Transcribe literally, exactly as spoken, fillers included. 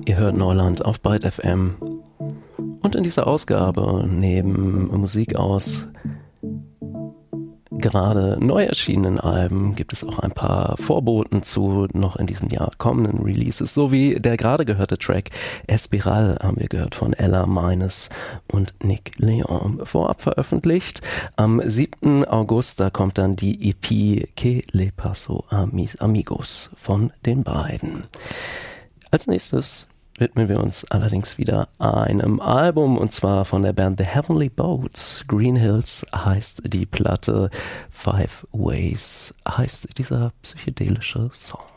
Ihr hört Neuland auf Byte F M. Und in dieser Ausgabe, neben Musik aus gerade neu erschienenen Alben, gibt es auch ein paar Vorboten zu noch in diesem Jahr kommenden Releases, sowie der gerade gehörte Track Espiral haben wir gehört von Ella Meines und Nick Leon, vorab veröffentlicht. Am siebten August, da kommt dann die E P Que Le Paso Amigos von den beiden. Als nächstes widmen wir uns allerdings wieder einem Album, und zwar von der Band The Heavenly Boats. Green Hills heißt die Platte, Five Ways heißt dieser psychedelische Song.